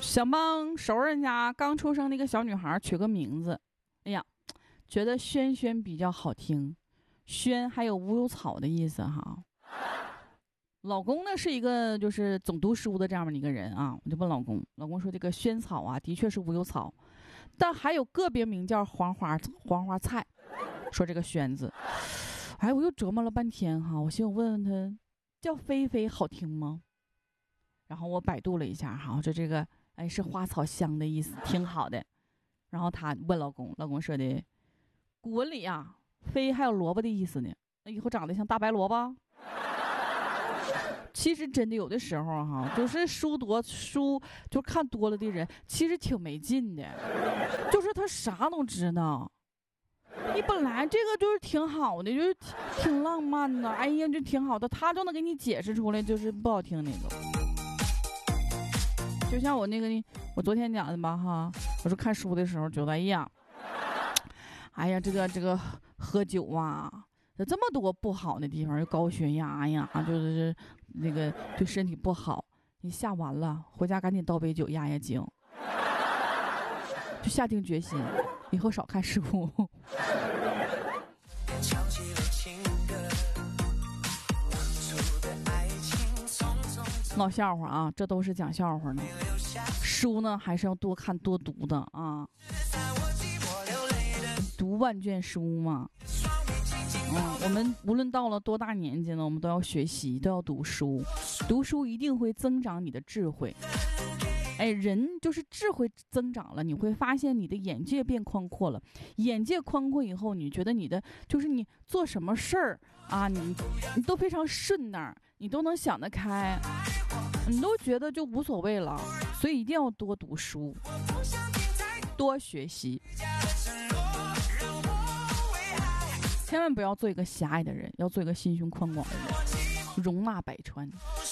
想帮熟人家刚出生的一个小女孩取个名字，哎呀，觉得轩轩比较好听，轩还有无忧草的意思哈。老公呢是一个就是总读书的这样的一个人啊，我就问老公，老公说这个萱草啊的确是无忧草，但还有个别名叫黄花菜，说这个萱字，哎，我又琢磨了半天哈，我寻思我问问他叫菲菲好听吗？然后我百度了一下哈，说这个哎是花草香的意思，挺好的。然后他问老公，老公说的古文里啊，菲还有萝卜的意思呢，那以后长得像大白萝卜。其实真的有的时候哈，就是书就看多了的人，其实挺没劲的，就是他啥都知道。你本来这个就是挺好的，就是挺浪漫的，哎呀，就挺好的，他就能给你解释出来，就是不好听那个。就像我那个，我昨天讲的吧哈，我说看书的时候觉得，哎呀，这个喝酒啊，这么多不好的地方，又高血压呀，就是那个对身体不好。你下完了回家赶紧倒杯酒压压惊，就下定决心以后少看书。闹笑话啊，这都是讲笑话呢。书呢还是要多看多读的啊，读万卷书嘛。我们无论到了多大年纪呢，我们都要学习，都要读书。读书一定会增长你的智慧。哎，人就是智慧增长了，你会发现你的眼界变宽阔了。眼界宽阔以后，你觉得你的就是你做什么事儿啊，你都非常顺那儿，你都能想得开，你都觉得就无所谓了。所以一定要多读书，多学习，千万不要做一个狭隘的人，要做一个心胸宽广的人，容纳百川。